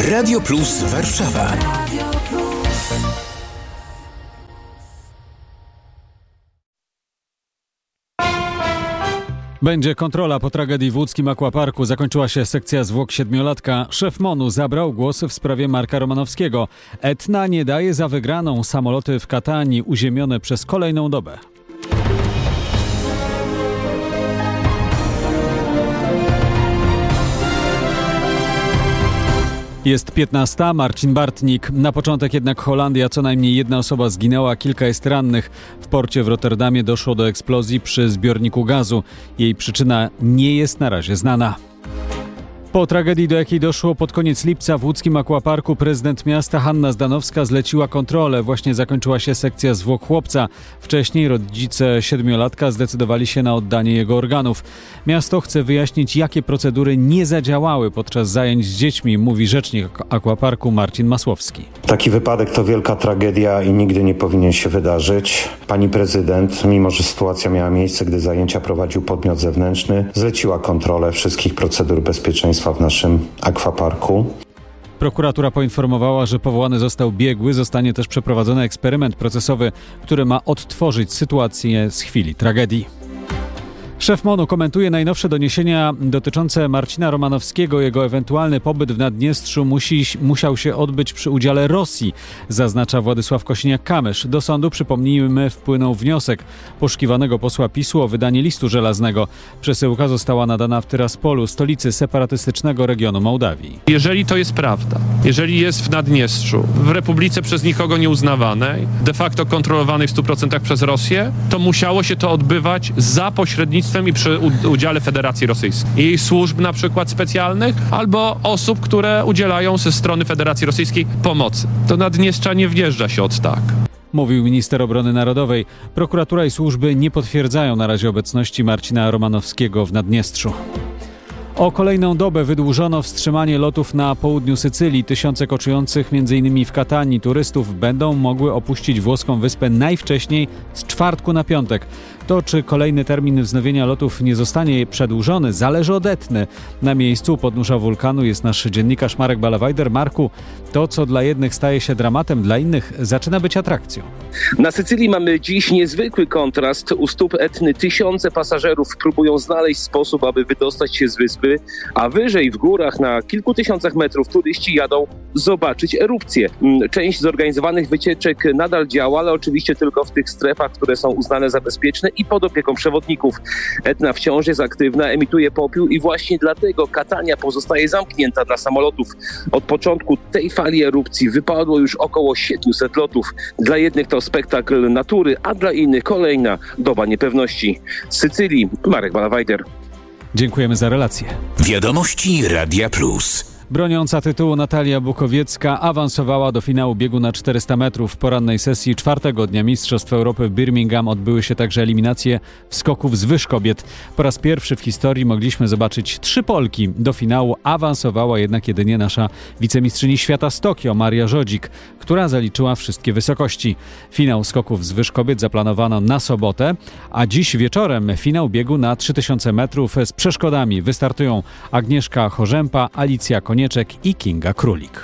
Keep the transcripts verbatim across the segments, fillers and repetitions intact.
Radio Plus Warszawa. Będzie kontrola po tragedii w łódzkim Aquaparku. Zakończyła się sekcja zwłok siedmiolatka. Szef MON-u zabrał głos w sprawie Marka Romanowskiego. Etna nie daje za wygraną. Samoloty w Katanii uziemione przez kolejną dobę. Jest piętnasta. Marcin Bartnik. Na początek jednak Holandia. Co najmniej jedna osoba zginęła, kilka jest rannych. W porcie w Rotterdamie doszło do eksplozji przy zbiorniku gazu. Jej przyczyna nie jest na razie znana. Po tragedii, do jakiej doszło pod koniec lipca w łódzkim Aquaparku, prezydent miasta Hanna Zdanowska zleciła kontrolę. Właśnie zakończyła się sekcja zwłok chłopca. Wcześniej rodzice siedmiolatka zdecydowali się na oddanie jego organów. Miasto chce wyjaśnić, jakie procedury nie zadziałały podczas zajęć z dziećmi, mówi rzecznik Aquaparku Marcin Masłowski. Taki wypadek to wielka tragedia i nigdy nie powinien się wydarzyć. Pani prezydent, mimo że sytuacja miała miejsce, gdy zajęcia prowadził podmiot zewnętrzny, zleciła kontrolę wszystkich procedur bezpieczeństwa w naszym akwaparku. Prokuratura poinformowała, że powołany został biegły. Zostanie też przeprowadzony eksperyment procesowy, który ma odtworzyć sytuację z chwili tragedii. Szef MON-u komentuje najnowsze doniesienia dotyczące Marcina Romanowskiego. Jego ewentualny pobyt w Naddniestrzu musi, musiał się odbyć przy udziale Rosji, zaznacza Władysław Kosiniak-Kamysz. Do sądu, przypomnijmy, wpłynął wniosek poszukiwanego posła PiSu o wydanie listu żelaznego. Przesyłka została nadana w Tyraspolu, stolicy separatystycznego regionu Mołdawii. Jeżeli to jest prawda, jeżeli jest w Naddniestrzu, w republice przez nikogo nieuznawanej, de facto kontrolowanej w stu procentach przez Rosję, to musiało się to odbywać za pośrednictwem i przy udziale Federacji Rosyjskiej, jej służb na przykład specjalnych, albo osób, które udzielają ze strony Federacji Rosyjskiej pomocy. Do Naddniestrza nie wjeżdża się od tak. Mówił minister obrony narodowej. Prokuratura i służby nie potwierdzają na razie obecności Marcina Romanowskiego w Naddniestrzu. O kolejną dobę wydłużono wstrzymanie lotów na południu Sycylii. Tysiące koczujących m.in. w Katanii turystów będą mogły opuścić włoską wyspę najwcześniej z czwartku na piątek. To, czy kolejny termin wznowienia lotów nie zostanie przedłużony, zależy od Etny. Na miejscu u podnóża wulkanu jest nasz dziennikarz Marek Balawajder. Marku, to co dla jednych staje się dramatem, dla innych zaczyna być atrakcją. Na Sycylii mamy dziś niezwykły kontrast. U stóp Etny tysiące pasażerów próbują znaleźć sposób, aby wydostać się z wyspy, a wyżej w górach na kilku tysiącach metrów turyści jadą zobaczyć erupcję. Część zorganizowanych wycieczek nadal działa, ale oczywiście tylko w tych strefach, które są uznane za bezpieczne i pod opieką przewodników. Etna wciąż jest aktywna, emituje popiół i właśnie dlatego Katania pozostaje zamknięta dla samolotów. Od początku tej fali erupcji wypadło już około siedmiuset lotów. Dla jednych to spektakl natury, a dla innych kolejna doba niepewności. Z Sycylii Marek Balawajder. Dziękujemy za relację. Wiadomości Radia Plus. Broniąca tytułu Natalia Bukowiecka awansowała do finału biegu na czterysta metrów. W porannej sesji czwartego dnia Mistrzostw Europy w Birmingham odbyły się także eliminacje w skoków z wyż kobiet. Po raz pierwszy w historii mogliśmy zobaczyć trzy Polki. Do finału awansowała jednak jedynie nasza wicemistrzyni świata z Tokio, Maria Żodzik, która zaliczyła wszystkie wysokości. Finał skoków z wyż kobiet zaplanowano na sobotę, a dziś wieczorem finał biegu na trzy tysiące metrów z przeszkodami. Wystartują Agnieszka Chorzępa, Alicja Konieczek i Kinga Królik.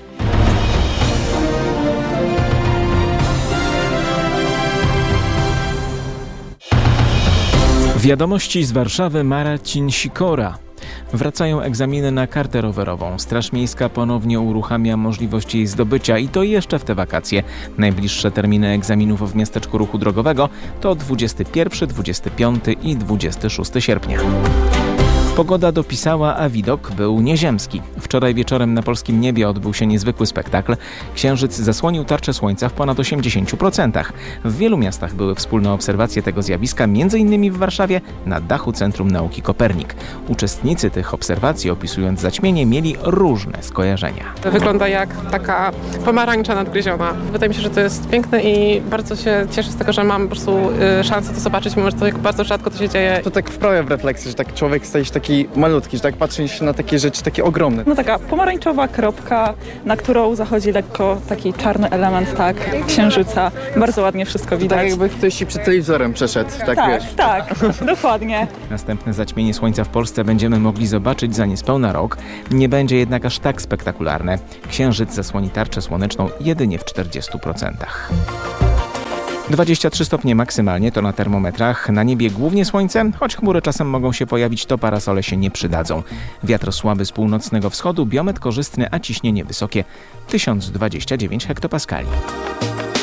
Wiadomości z Warszawy, Marcin Sikora. Wracają egzaminy na kartę rowerową. Straż Miejska ponownie uruchamia możliwość jej zdobycia i to jeszcze w te wakacje. Najbliższe terminy egzaminów w miasteczku ruchu drogowego to dwudziestego pierwszego, dwudziestego piątego i dwudziestego szóstego sierpnia. Pogoda dopisała, a widok był nieziemski. Wczoraj wieczorem na polskim niebie odbył się niezwykły spektakl. Księżyc zasłonił tarczę słońca w ponad osiemdziesięciu procentach. W wielu miastach były wspólne obserwacje tego zjawiska, między innymi w Warszawie na dachu Centrum Nauki Kopernik. Uczestnicy tych obserwacji, opisując zaćmienie, mieli różne skojarzenia. Wygląda jak taka pomarańcza nadgryziona. Wydaje mi się, że to jest piękne i bardzo się cieszę z tego, że mam po prostu szansę to zobaczyć, mimo że to bardzo rzadko to się dzieje. To tak wprawia w refleksję, że tak człowiek staje się taki malutki, że tak patrzę się na takie rzeczy, takie ogromne. No taka pomarańczowa kropka, na którą zachodzi lekko taki czarny element, tak, księżyca. Bardzo ładnie wszystko widać. Tak jakby ktoś ci przed telewizorem przeszedł, tak, tak wiesz. Tak, dokładnie. Następne zaćmienie słońca w Polsce będziemy mogli zobaczyć za niespełna rok. Nie będzie jednak aż tak spektakularne. Księżyc zasłoni tarczę słoneczną jedynie w czterdziestu procentach. dwadzieścia trzy stopnie maksymalnie to na termometrach. Na niebie głównie słońce, choć chmury czasem mogą się pojawić, to parasole się nie przydadzą. Wiatr słaby z północnego wschodu, biometr korzystny, a ciśnienie wysokie tysiąc dwadzieścia dziewięć hektopaskali.